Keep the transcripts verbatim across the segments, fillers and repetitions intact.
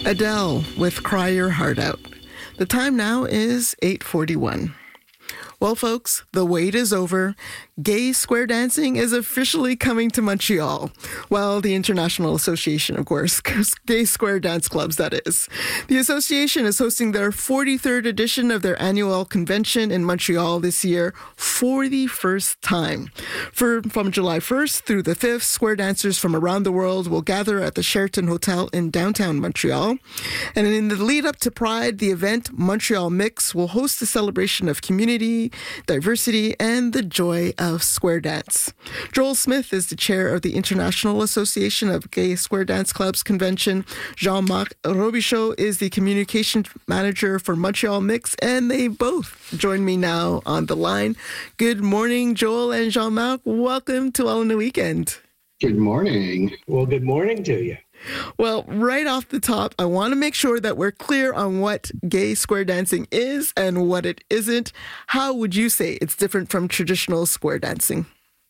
Adele with Cry Your Heart Out. The time now is eight forty-one. Well, folks, the wait is over. Gay square dancing is officially coming to Montreal. Well, the International Association, of course, Gay Square Dance Clubs, that is. The association is hosting their forty-third edition of their annual convention in Montreal this year for the first time. For, from July first through the fifth, square dancers from around the world will gather at the Sheraton Hotel in downtown Montreal. And in the lead up to Pride, the event Montreal Mix will host a celebration of community, diversity, and the joy of square dance. Joel Smith is the chair of the International Association of Gay Square Dance Clubs Convention. Jean-Marc Robichaud is the communication manager for Montreal Mix, and they both join me now on the line. Good morning, Joel and Jean-Marc. Welcome to All in the Weekend. Good morning. Well, good morning to you. Well, right off the top, I want to make sure that we're clear on what gay square dancing is and what it isn't. How would you say it's different from traditional square dancing?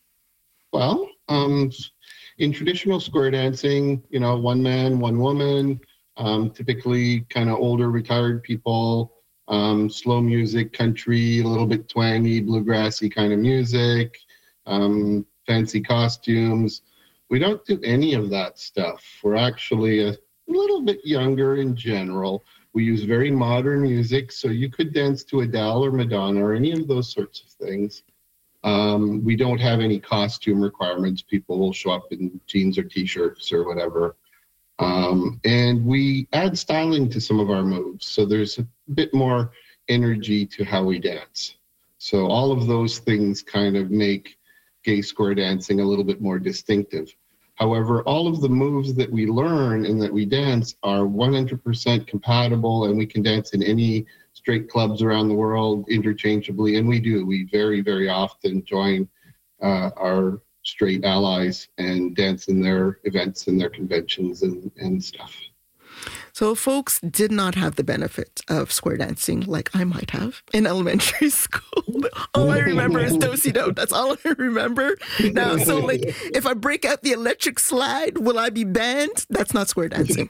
Well, um, in traditional square dancing, you know, one man, one woman, um, typically kind of older retired people, um, slow music, country, a little bit twangy, bluegrassy kind of music, um, fancy costumes. We don't do any of that stuff. We're actually a little bit younger in general. We use very modern music, so you could dance to Adele or Madonna or any of those sorts of things. Um, we don't have any costume requirements. People will show up in jeans or T-shirts or whatever. Um, and we add styling to some of our moves, so there's a bit more energy to how we dance. So all of those things kind of make gay square dancing a little bit more distinctive. However, all of the moves that we learn and that we dance are one hundred percent compatible, and we can dance in any straight clubs around the world interchangeably, and we do. We very, very often join uh, our straight allies and dance in their events and their conventions and, and stuff. So folks did not have the benefit of square dancing like I might have in elementary school. All I remember is do-si-do. That's all I remember. Now, so like, if I break out the electric slide, will I be banned? That's not square dancing.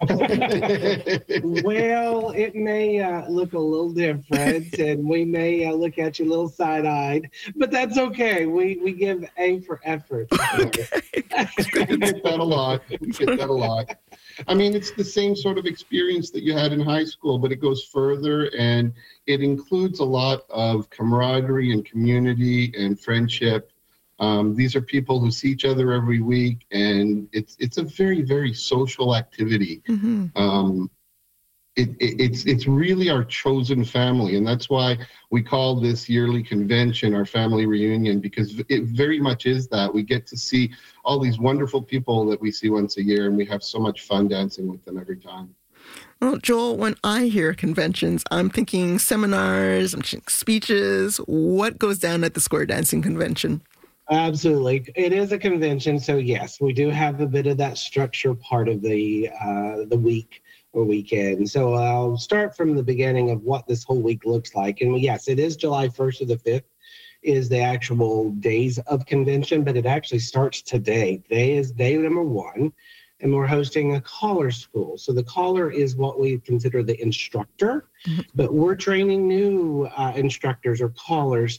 Well, it may uh, look a little different, and we may uh, look at you a little side-eyed, but that's okay. We we give A for effort. Okay. We get that a lot. We get that a lot. I mean, it's the same sort of experience that you had in high school, but it goes further, and it includes a lot of camaraderie and community and friendship. Um, these are people who see each other every week, and it's it's a very, very social activity. Mm-hmm. Um, it, it, it's it's really our chosen family, and that's why we call this yearly convention our family reunion, because it very much is that. We get to see all these wonderful people that we see once a year, and we have so much fun dancing with them every time. Well, Joel, when I hear conventions, I'm thinking seminars, I'm thinking speeches. What goes down at the square dancing convention? Absolutely. It is a convention, so yes, we do have a bit of that structure part of the uh, the week or weekend. So I'll start from the beginning of what this whole week looks like. And yes, it is July first to the fifth is the actual days of convention, but it actually starts today. Today is day number one, and we're hosting a caller school. So the caller is what we consider the instructor, mm-hmm. but we're training new uh, instructors or callers